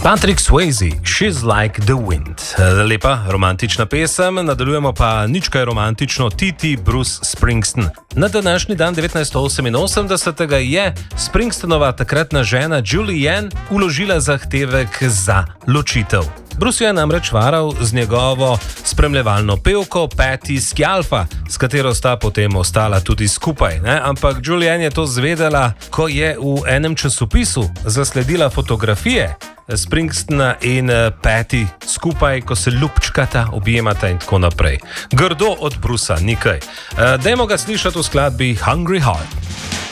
Patrick Swayze, She's Like the Wind. Lepa romantična pesem, nadaljujemo pa nič kaj romantično, Titi Bruce Springsteen. Na današnji dan 1988 je Springsteenova takratna žena Julianne vložila zahtevek za ločitev. Bruce je namreč varal z njegovo spremljevalno pevko Patti Scialfa, s katero sta potem ostala tudi skupaj. Ampak Julianne je to zvedela, ko je v enem časopisu zasledila fotografije Springsteena in Patti skupaj, ko se ljubčkata, objemata in tako naprej. Grdo od Brusa, nikaj. Dajmo ga slišati v skladbi Hungry Heart.